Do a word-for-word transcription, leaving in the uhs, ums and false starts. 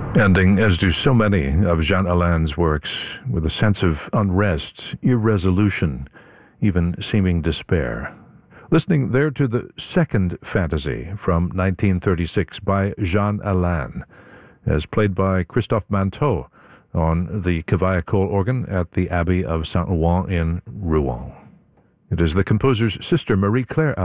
ending, as do so many of Jean Alain's works, with a sense of unrest, irresolution, even seeming despair. Listening there to the second fantasy from nineteen thirty-six by Jean Alain, as played by Christophe Manteau on the Cavaillé-Coll organ at the Abbey of Saint-Ouen in Rouen. It is the composer's sister, Marie-Claire